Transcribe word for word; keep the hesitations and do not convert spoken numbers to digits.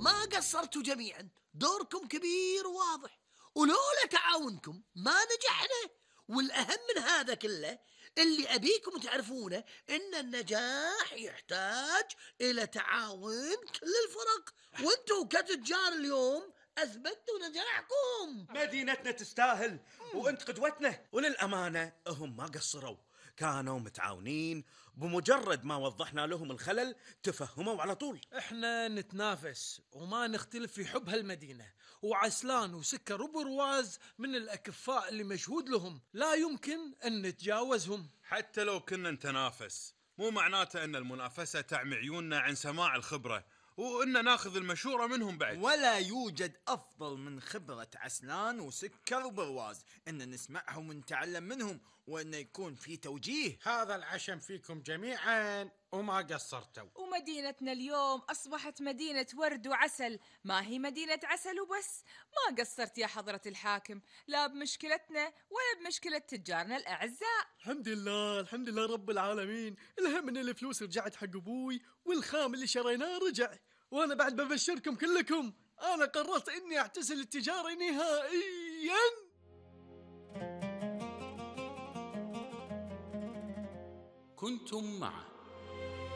ما قصرتوا جميعا، دوركم كبير وواضح، ولولا تعاونكم ما نجحنا. والأهم من هذا كله اللي أبيكم تعرفونه إن النجاح يحتاج إلى تعاون كل الفرق، وانتوا كتجار اليوم أثبتوا نجاحكم. مدينتنا تستاهل وانت قدوتنا، وللأمانة هم ما قصروا، كانوا متعاونين. بمجرد ما وضحنا لهم الخلل تفهموا على طول. احنا نتنافس وما نختلف في حب هالمدينة، وعسلان وسكر وبرواز من الأكفاء اللي مشهود لهم، لا يمكن أن نتجاوزهم. حتى لو كنا نتنافس مو معناته أن المنافسة تعمي عيوننا عن سماع الخبرة وإن ناخذ المشورة منهم بعد. ولا يوجد أفضل من خبرة عسلان وسكر وبرواز، إن نسمعهم ونتعلم منهم، وإن يكون في توجيه. هذا العشم فيكم جميعا وما قصرتوا. ومدينتنا اليوم أصبحت مدينة ورد وعسل، ما هي مدينة عسل وبس. ما قصرت يا حضرة الحاكم، لا بمشكلتنا ولا بمشكلة تجارنا الأعزاء. الحمد لله الحمد لله رب العالمين. الهم ان الفلوس رجعت حق ابوي، والخام اللي شريناه رجع، وانا بعد ببشركم كلكم انا قررت اني اعتزل التجارة نهائيا. كنتم مع